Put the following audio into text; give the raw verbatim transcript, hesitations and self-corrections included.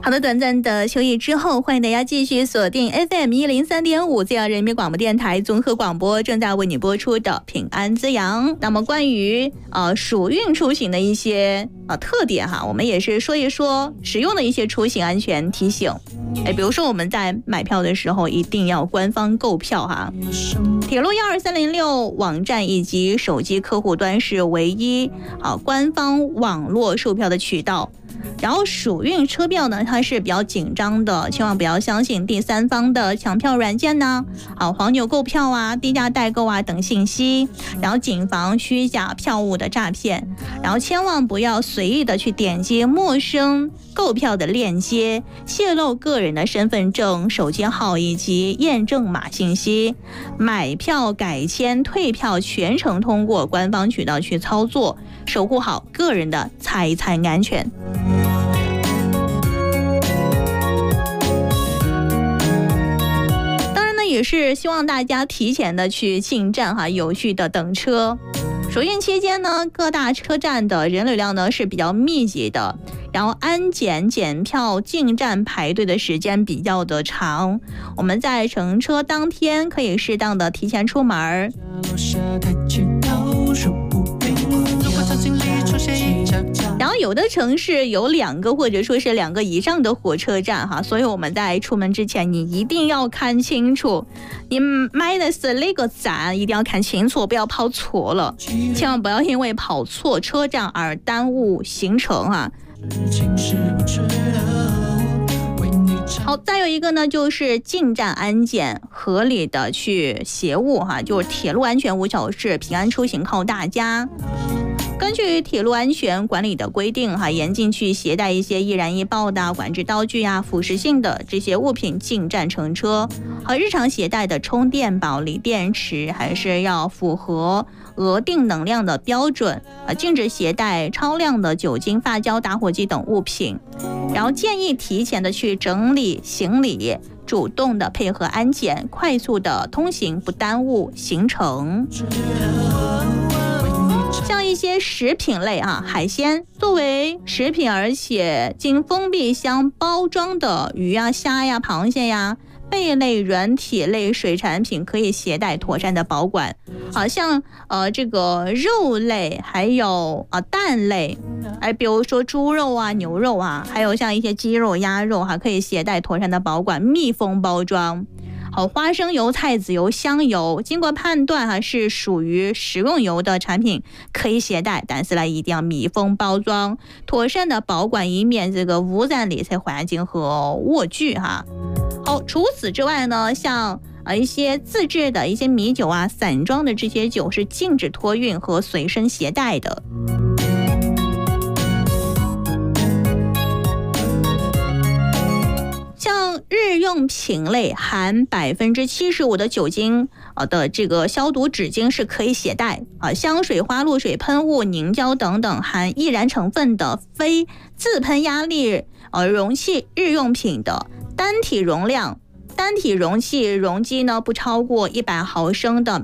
好的，短暂的休息之后，欢迎大家继续锁定 F M 一零三点五 自由人民广播电台综合广播，正在为你播出的平安滋养。那么关于呃暑运出行的一些呃特点哈，我们也是说一说实用的一些出行安全提醒。哎，比如说我们在买票的时候一定要官方购票哈。铁路一二三零六网站以及手机客户端是唯一啊官方网络售票的渠道。然后暑运车票呢，它是比较紧张的，千万不要相信第三方的抢票软件呢，啊黄牛购票啊、低价代购啊等信息，然后谨防虚假票务的诈骗，然后千万不要随意的去点击陌生购票的链接，泄露个人的身份证、手机号以及验证码信息。买票、改签、退票全程通过官方渠道去操作，守护好个人的财产安全。也是希望大家提前的去进站哈，有序的等车。暑运期间呢，各大车站的人流量呢是比较密集的，然后安检检票进站排队的时间比较的长。我们在乘车当天可以适当的提前出门。然后有的城市有两个或者说是两个以上的火车站哈，所以我们在出门之前你一定要看清楚，你买的是那个站一定要看清楚，不要跑错了，千万不要因为跑错车站而耽误行程哈。好，再有一个呢，就是进站安检合理的去携物哈，就是铁路安全无小事，平安出行靠大家。根据铁路安全管理的规定哈，严禁去携带一些易燃易爆的管制刀具啊、腐蚀性的这些物品进站乘车，和日常携带的充电宝、锂电池还是要符合额定能量的标准啊，禁止携带超量的酒精、发胶、打火机等物品。然后建议提前的去整理行李，主动的配合安检，快速的通行，不耽误行程。像一些食品类啊，海鲜作为食品，而且经封闭箱包装的鱼啊、虾呀、螃蟹呀、贝类、软体类水产品可以携带妥善的保管。好、啊、像呃这个肉类，还有啊蛋类，哎，比如说猪肉啊、牛肉啊，还有像一些鸡肉、鸭肉哈、啊，可以携带妥善的保管，密封包装。好，花生油、菜籽油、香油，经过判断哈、啊、是属于食用油的产品可以携带，但是呢一定要密封包装，妥善的保管，以免这个污染绿色环境和卧具哈。好，除此之外呢，像呃一些自制的一些米酒啊、散装的这些酒是禁止托运和随身携带的。像日用品类含百分之七十五的酒精呃的这个消毒纸巾是可以携带啊，香水、花露水、喷雾、凝胶等等含易燃成分的非自喷压力呃容器日用品的单体容量单体容器容积呢不超过一百毫升的